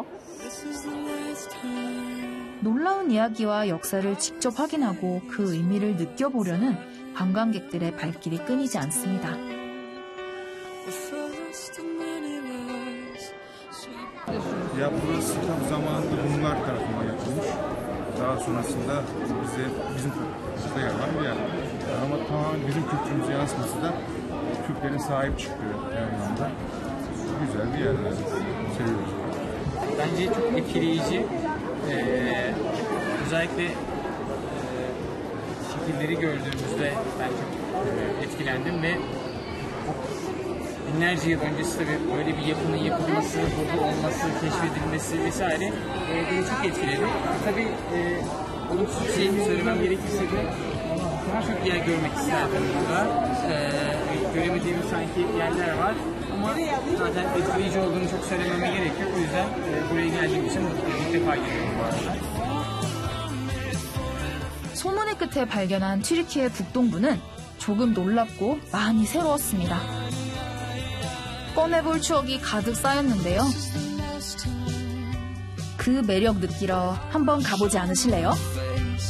놀라운 이야기와 역사를 직접 확인하고 그 의미를 느껴보려는 관광객들의 발길이 끊이지 않습니다. Ya burası tam zamanında Hunlar tarafından yapılmış. Daha sonrasında bizim kültürümüzde yer alan bir yer. Ama tamamen bizim kültürümüze yansıması da Türklerin sahip çıktığı bir anlamda güzel bir yer. Seviyoruz. Bence çok etkileyici. Özellikle şekilleri gördüğümüzde ben çok etkilendim ve binlerce yıl öncesi tabii böyle bir yapının yapılması, burada olması, keşfedilmesi vesaire beni çok etkiledi. Tabii olumsuz bir şey söylemem gerekirse de daha çok yer görmek isterdim burada. Göremediğim sanki yerler var ama zaten etkileyici olduğunu çok söylememe gerek yok. O yüzden buraya geldiğim için ilk defa geliyorum bu arada. 소문의 끝에 발견한 튀르키예 북동부는 조금 놀랍고 많이 새로웠습니다. 꺼내볼 추억이 가득 쌓였는데요. 그 매력 느끼러 한번 가보지 않으실래요?